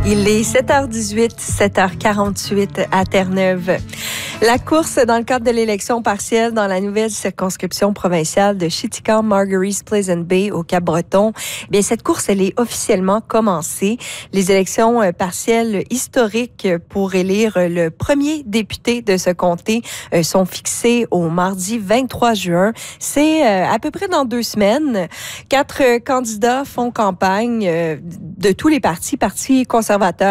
Il est 7h18, 7h48 à Terre-Neuve. La course dans le cadre de l'élection partielle dans la nouvelle circonscription provinciale de Chitikam-Margareys-Pleasant Bay au Cap-Breton, bien cette course, elle est officiellement commencée. Les élections partielles historiques pour élire le premier député de ce comté sont fixées au mardi 23 juin. C'est à peu près dans 2 semaines. 4 candidats font campagne de tous les partis conservateurs,